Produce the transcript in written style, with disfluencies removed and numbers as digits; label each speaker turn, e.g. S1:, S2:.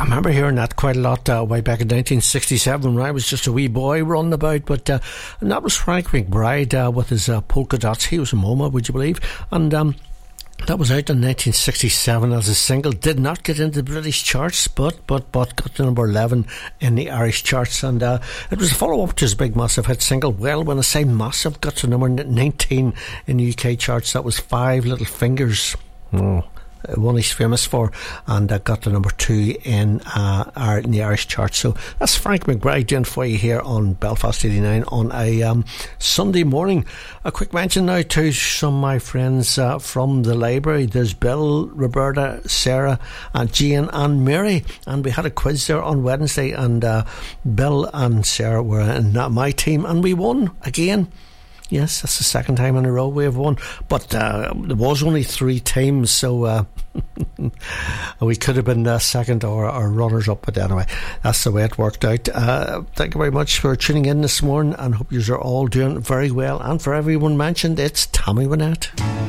S1: I remember hearing that quite a lot way back in 1967 when I was just a wee boy running about. But and that was Frank McBride with his Polka Dots. He was a MoMA, would you believe? And that was out in 1967 as a single. Did not get into the British charts, but got to number 11 in the Irish charts. And it was a follow-up to his big, massive hit single. Well, when I say massive, got to number 19 in the UK charts. That was Five Little Fingers. One he's famous for, and got to number 2 in the Irish chart. So that's Frank McBride doing for you here on Belfast 89 on a Sunday morning. A quick mention now to some of my friends from the library. There's Bill, Roberta, Sarah, Jane and Mary, and we had a quiz there on Wednesday, and Bill and Sarah were in my team, and we won again. Yes, that's the second time in a row we have won. But there was only 3 teams, so we could have been second or runners-up. But anyway, that's the way it worked out. Thank you very much for tuning in this morning, and hope you are all doing very well. And for everyone mentioned, it's Tommy Wynette.